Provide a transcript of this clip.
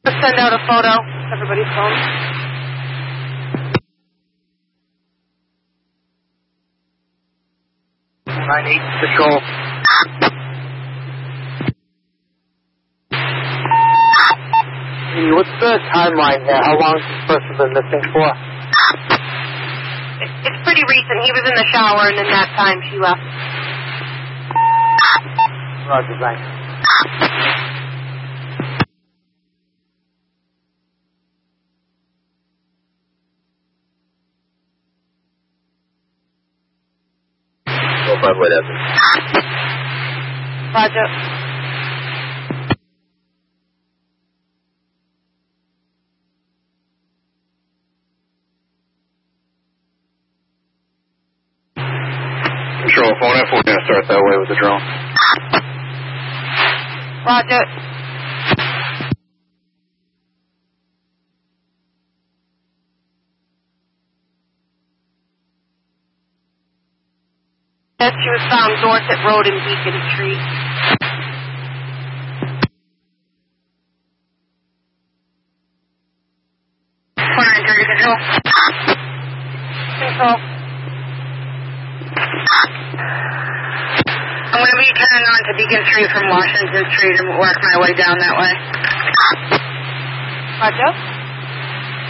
Send out a photo. Everybody's phone. Patrol. What's the timeline here? How long has this person been missing for? It's pretty recent. He was in the shower, and in that time she left. Roger, thanks. Roger. Control, phone F, we're going to start that way with the drone. Roger. She was found Dorset Road and Beacon Street. Control. Control. I'm going to be turning on to Beacon Street from Washington Street and work my way down that way. Roger.